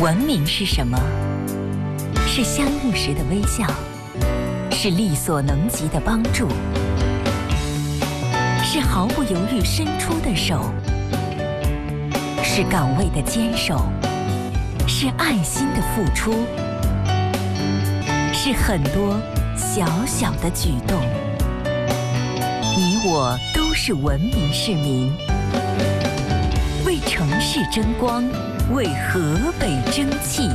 文明是什么？是相遇时的微笑，是力所能及的帮助，是毫不犹豫伸出的手，是岗位的坚守，是爱心的付出，是很多小小的举动。你我都是文明市民，为城市争光，为河北争气。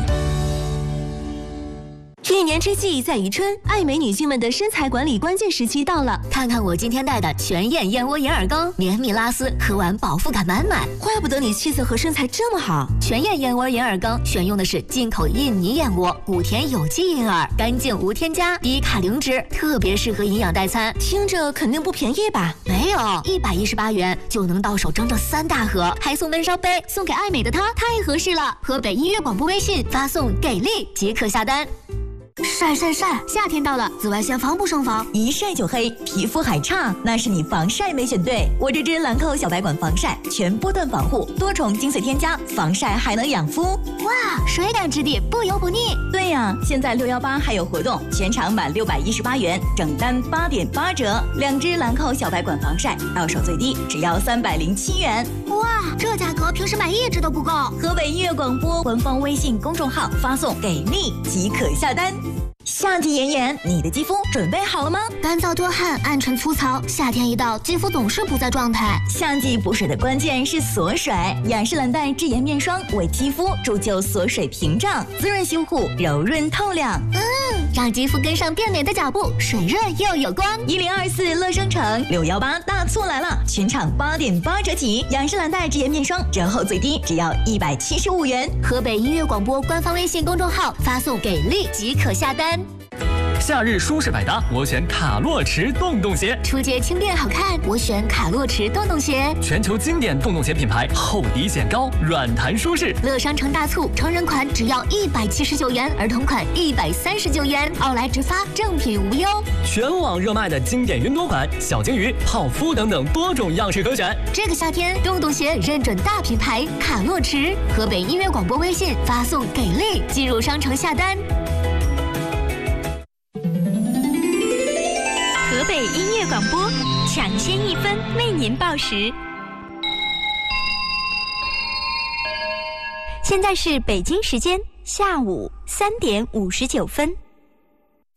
一年之计在于春，爱美女性们的身材管理关键时期到了。 看看我今天带的全燕燕窝银耳羹，绵密拉丝，喝完饱腹感满满。 怪不得你气色和身材这么好。 全燕燕窝银耳羹选用的是进口印尼燕窝，谷田有机银耳，干净无添加，低卡零脂，特别适合营养代餐。 听着肯定不便宜吧？ 没有，118元就能到手整整3大盒，还送温烧杯，送给爱美的她太合适了。河北音乐广播微信发送“给力”即可下单。晒！夏天到了，紫外线防不胜防， 一晒就黑，皮肤还差，那是你防晒没选对。我这支兰蔻小白管防晒，全波段防护，多重精粹添加，防晒还能养肤。 哇，水感质地，不油不腻。 对呀，现在618还有活动，全场满618元，整单8.8折。2支兰蔻小白管防晒，到手最低只要307元。 哇，这价格平时买1支都不够。 河北音乐广播官方微信公众号发送“给力”即可下单。夏季炎炎，你的肌肤准备好了吗？ 干燥多汗，暗沉粗糙，夏天一到，肌肤总是不在状态。 夏季补水的关键是锁水，雅诗兰黛智妍面霜为肌肤铸就锁水屏障，滋润修护，柔润透亮。 让肌肤跟上变美的脚步，水润又有光。 1024乐生城618大促来了，全场8.8折起，雅诗兰黛智妍面霜折后最低只要175元。 河北音乐广播官方微信公众号发送“给力”即可下单。 夏日舒适百搭，我选卡洛驰洞洞鞋。 出街轻便好看，我选卡洛驰洞洞鞋。 全球经典洞洞鞋品牌，厚底显高，软弹舒适。 乐商城大促，成人款只要179元，儿童款139元，奥莱直发，正品无忧。 全网热卖的经典云朵款，小金鱼、泡芙等等多种样式可选。 这个夏天，洞洞鞋认准大品牌卡洛驰。河北音乐广播微信发送“给力”进入商城下单。 河北音乐广播，抢先1分为您报时。现在是北京时间下午3点59分。